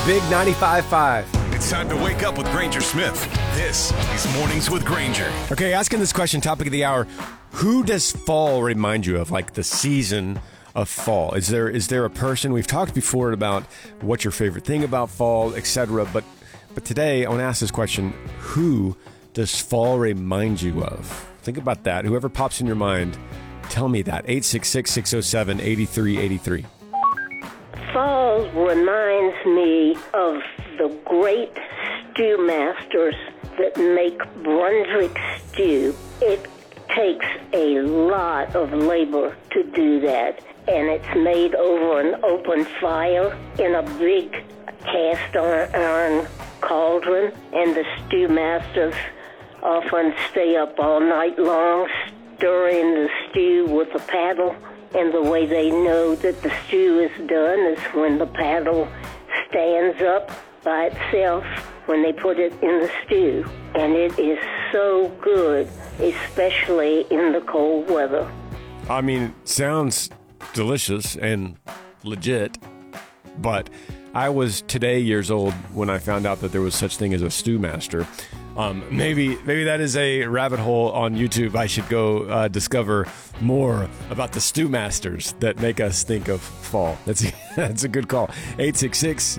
Big 95.5. It's time to wake up with Granger Smith. This is Mornings with Granger. Okay, asking this question, topic of the hour. Who does fall remind you of, like the season of fall? Is there a person? We've talked before about what's your favorite thing about fall, etc. But today I want to ask this question. Who does fall remind you of? Think about that. Whoever pops in your mind, tell me that. 866-607-8383. Fall reminds me of the great stew masters that make Brunswick stew. It takes a lot of labor to do that, and it's made over an open fire in a big cast iron cauldron, and the stew masters often stay up all night long stirring the stew with a paddle. And the way they know that the stew is done is when the paddle stands up by itself when they put it in the stew. And it is so good, especially in the cold weather. I mean, sounds delicious and legit, but I was today years old when I found out that there was such thing as a stew master. Maybe that is a rabbit hole on YouTube. I should go discover more about the stew masters that make us think of fall. That's a good call. 866